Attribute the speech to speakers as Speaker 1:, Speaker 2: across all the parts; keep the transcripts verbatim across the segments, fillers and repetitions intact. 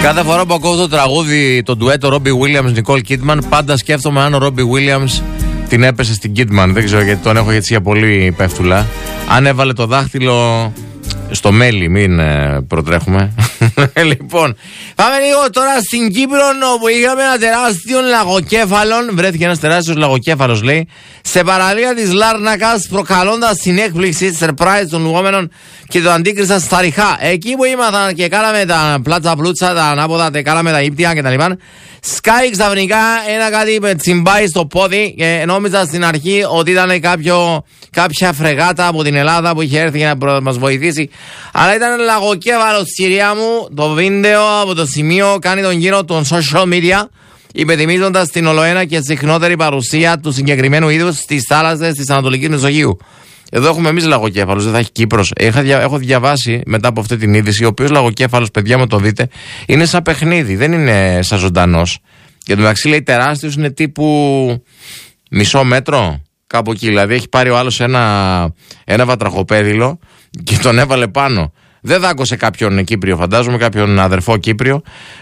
Speaker 1: Κάθε φορά που ακούω το τραγούδι, το ντουέτο Ρόμπι Βίλιαμς Νικόλ Κίτμαν, πάντα σκέφτομαι αν ο Ρόμπι Βίλιαμς την έπεσε στην Κίτμαν. Δεν ξέρω γιατί τον έχω έτσι για πολύ πέφτουλα. Αν έβαλε το δάχτυλο στο μέλι, μην ε, προτρέχουμε. Λοιπόν, πάμε λίγο τώρα στην Κύπρο, όπου είχαμε ένα τεράστιο λαγοκέφαλο. Βρέθηκε ένας τεράστιος λαγοκέφαλος, λέει, σε παραλία της Λάρνακας, προκαλώντας την έκπληξη, surprise των λουγόμενων και το αντίκρισαν στα ριχά. Εκεί που ήμασταν και κάναμε τα πλάτσα πλούτσα, τα ανάποδα, τα κάναμε τα ύπτια κτλ. Σκάει ξαφνικά ένα κάτι με τσιμπάει στο πόδι και νόμιζα στην αρχή ότι ήταν κάποιο, κάποια φρεγάτα από την Ελλάδα που είχε έρθει για να μας βοηθήσει. Αλλά ήταν λαγοκέφαλος, κυρία μου. Το βίντεο από το σημείο κάνει τον γύρο των social media, υπενθυμίζοντας την ολοένα και συχνότερη παρουσία του συγκεκριμένου είδους στις θάλασσες της Ανατολικής Μεσογείου. Εδώ έχουμε εμείς λαγοκέφαλος, δεν θα έχει Κύπρος. Δια, έχω διαβάσει μετά από αυτή την είδηση, ο οποίος λαγοκέφαλος, παιδιά μου το δείτε, είναι σαν παιχνίδι, δεν είναι σαν ζωντανός. Και το μεταξύ λέει τεράστιος, είναι τύπου μισό μέτρο, κάπου εκεί. Δηλαδή έχει πάρει ο άλλος ένα, ένα βατραχοπέδιλο και τον έβαλε πάνω. Δεν δάκωσε κάποιον Κύπριο, φαντάζομαι, κάποιον αδερφό Κύπριο.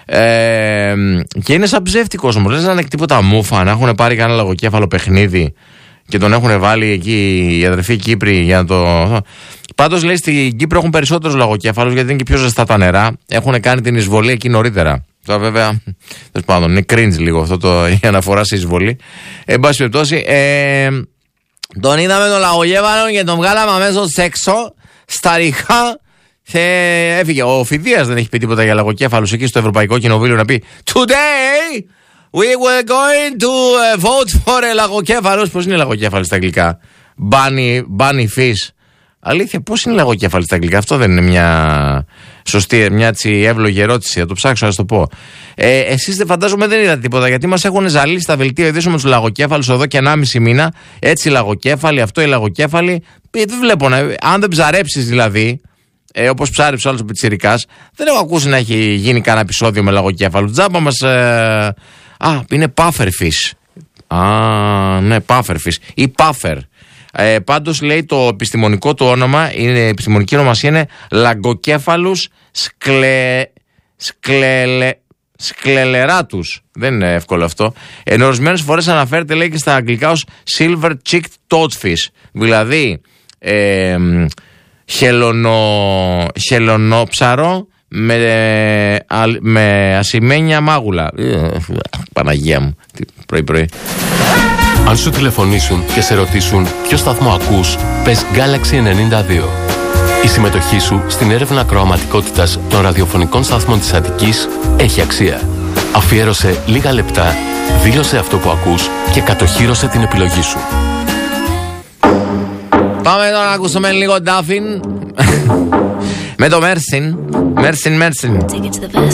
Speaker 1: Ε, και είναι σαν ψεύτικος όμως. Λες να είναι τίποτα μούφα, να έχουν πάρει κανένα λαγοκέφαλο παιχνίδι και τον έχουν βάλει εκεί οι αδερφοί Κύπροι για να το. Πάντως λέει στην Κύπρο έχουν περισσότερους λαγοκέφαλους γιατί είναι και πιο ζεστά τα νερά. Έχουν κάνει την εισβολή εκεί νωρίτερα. Τώρα βέβαια, τέλος πάντων, είναι cringe λίγο αυτό το, η αναφορά σε εισβολή. Εν πάση περιπτώσει, ε, τον είδαμε τον λαγοκέφαλο και τον βγάλαμε αμέσως έξω στα ριχά. Και έφυγε. Ο Φιδίας δεν έχει πει τίποτα για λαγοκέφαλους εκεί στο Ευρωπαϊκό Κοινοβούλιο να πει Today we were going to vote for a λαγοκέφαλος. Πώς είναι λαγοκέφαλοι στα αγγλικά? Bunny, bunny fish. Αλήθεια, πώς είναι λαγοκέφαλοι στα αγγλικά? Αυτό δεν είναι μια σωστή, μια έτσι εύλογη ερώτηση? Θα το ψάξω να σας το πω. Ε, εσείς δεν φαντάζομαι δεν είδατε τίποτα, γιατί μας έχουν ζαλίσει στα δελτία ειδήσεων με τους λαγοκέφαλους εδώ και ενάμιση μήνα. Έτσι λαγοκέφαλοι, αυτό οι λαγοκέφαλοι. Δεν βλέπω να. Αν δεν ψαρέψεις δηλαδή. Ε, όπως ψάρεψε ο άλλος ο Πιτσιρικάς, δεν έχω ακούσει να έχει γίνει κανένα επεισόδιο με λαγοκέφαλο. Τζάμπα μας. Ε... Α, είναι pufferfish. Α, ναι, pufferfish ή puffer. Ε, πάντως λέει το επιστημονικό του όνομα, είναι, η επιστημονική ονομασία είναι λαγκοκέφαλους σκλε... σκλελε... σκλελεράτους. Δεν είναι εύκολο αυτό. Ενώ ορισμένες φορές αναφέρεται, λέει, και στα αγγλικά ως silver cheeked toadfish. Δηλαδή. Ε, Χελωνο, χελωνόψαρο με, με ασημένια μάγουλα. Παναγία μου, πρωί πρωί.
Speaker 2: Αν σου τηλεφωνήσουν και σε ρωτήσουν ποιο σταθμό ακούς, πες Galaxy ενενήντα δύο. Η συμμετοχή σου στην έρευνα ακροαματικότητας των ραδιοφωνικών σταθμών της Αττικής έχει αξία. Αφιέρωσε λίγα λεπτά, δήλωσε αυτό που ακούς και κατοχύρωσε την επιλογή σου.
Speaker 1: Πάμε τώρα να ακούσουμε λίγο Ντάφιν με το Μέρσιν. Μέρσιν, Μέρσιν.